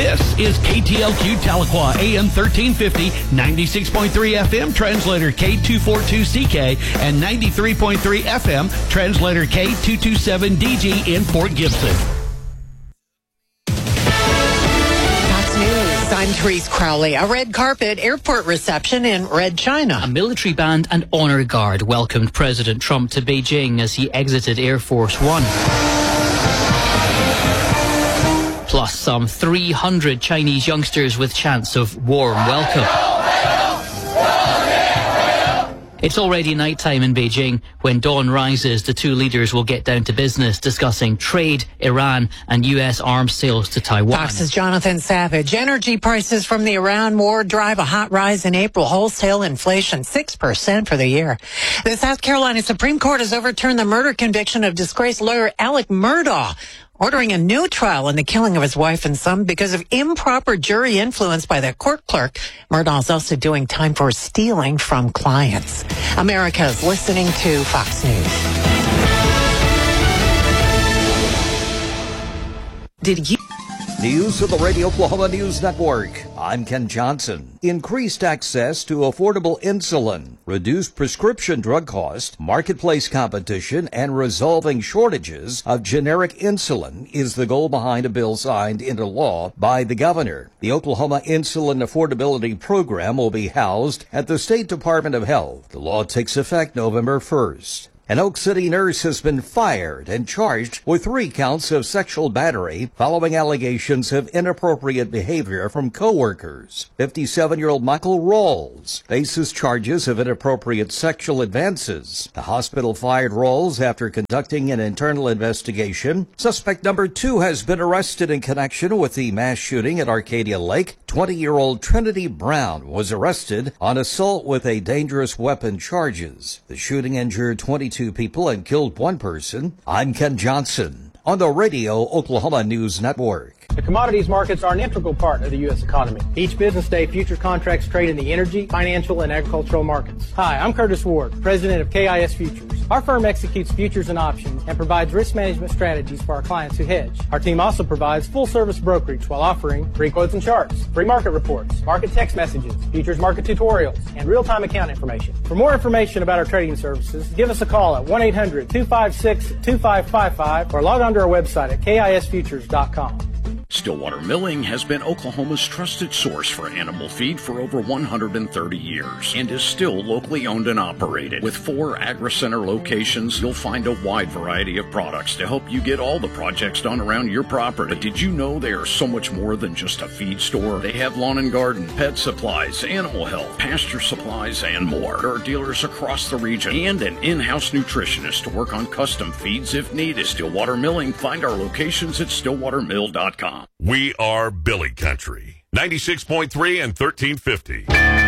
This is KTLQ Tahlequah, AM 1350, 96.3 FM, translator K242CK, and 93.3 FM, translator K227DG in Fort Gibson. I'm Therese Crowley. A red carpet airport reception in Red China. A military band and honor guard welcomed President Trump to Beijing as he exited Air Force One. Plus, some 300 Chinese youngsters with chants of warm welcome. It's already nighttime in Beijing. When dawn rises, the two leaders will get down to business, discussing trade, Iran, and U.S. arms sales to Taiwan. Fox's Jonathan Savage. Energy prices from the Iran war drive a hot rise in April. Wholesale inflation 6% for the year. The South Carolina Supreme Court has overturned the murder conviction of disgraced lawyer Alec Murdaugh, ordering a new trial in the killing of his wife and son because of improper jury influence by the court clerk. Murdaugh's also doing time for stealing from clients. America's listening to Fox News. Did you... News of the Radio Oklahoma News Network. I'm Ken Johnson. Increased access to affordable insulin, reduced prescription drug costs, marketplace competition, and resolving shortages of generic insulin is the goal behind a bill signed into law by the governor. The Oklahoma Insulin Affordability Program will be housed at the State Department of Health. The law takes effect November 1st. An Oak City nurse has been fired and charged with 3 counts of sexual battery following allegations of inappropriate behavior from coworkers. 57-year-old Michael Rawls faces charges of inappropriate sexual advances. The hospital fired Rawls after conducting an internal investigation. Suspect number 2 has been arrested in connection with the mass shooting at Arcadia Lake. 20-year-old Trinity Brown was arrested on assault with a dangerous weapon charges. The shooting injured 22 people and killed 1 person. I'm Ken Johnson on the Radio Oklahoma News Network. The commodities markets are an integral part of the U.S. economy. Each business day, futures contracts trade in the energy, financial, and agricultural markets. Hi, I'm Curtis Ward, president of KIS Futures. Our firm executes futures and options and provides risk management strategies for our clients who hedge. Our team also provides full-service brokerage while offering free quotes and charts, free market reports, market text messages, futures market tutorials, and real-time account information. For more information about our trading services, give us a call at 1-800-256-2555 or log on to our website at KISFutures.com. Stillwater Milling has been Oklahoma's trusted source for animal feed for over 130 years and is still locally owned and operated. With 4 AgriCenter locations, you'll find a wide variety of products to help you get all the projects done around your property. But did you know they are so much more than just a feed store? They have lawn and garden, pet supplies, animal health, pasture supplies, and more. There are dealers across the region and an in-house nutritionist to work on custom feeds if needed. Stillwater Milling. Find our locations at stillwatermill.com. We are Billy Country, 96.3 and 1350.